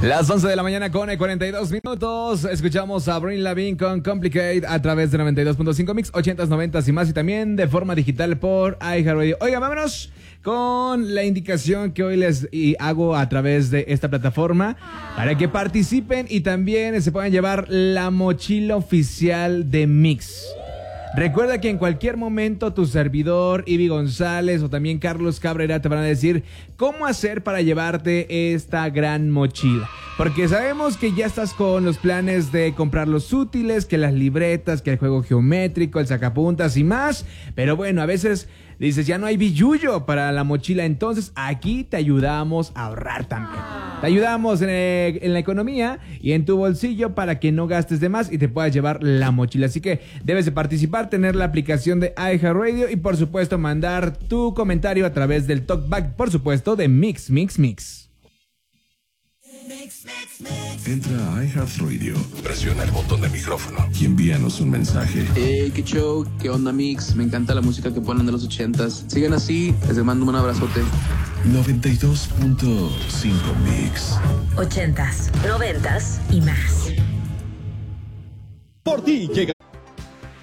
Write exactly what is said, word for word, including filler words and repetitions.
Las once de la mañana con cuarenta y dos minutos. Escuchamos a Avril Lavigne con Complicate a través de noventa y dos punto cinco Mix, ochentas, noventas y más, y también de forma digital por iHeartRadio. Oiga, vámonos con la indicación que hoy les y hago a través de esta plataforma para que participen y también se puedan llevar la mochila oficial de Mix. Recuerda que en cualquier momento tu servidor, Ivy González o también Carlos Cabrera te van a decir cómo hacer para llevarte esta gran mochila. Porque sabemos que ya estás con los planes de comprar los útiles, que las libretas, que el juego geométrico, el sacapuntas y más. Pero bueno, a veces dices, ya no hay billullo para la mochila. Entonces aquí te ayudamos a ahorrar también. Te ayudamos en, el, en la economía y en tu bolsillo para que no gastes de más y te puedas llevar la mochila. Así que debes de participar, tener la aplicación de iHeartRadio y por supuesto mandar tu comentario a través del talkback, por supuesto, de Mix, Mix, Mix. Entra a iHeartRadio, presiona el botón de micrófono y envíanos un mensaje. Hey, qué show, qué onda Mix, me encanta la música que ponen de los ochentas. Sigan así, les mando un abrazote. noventa y dos punto cinco Mix. Ochentas, noventas y más. Por ti llega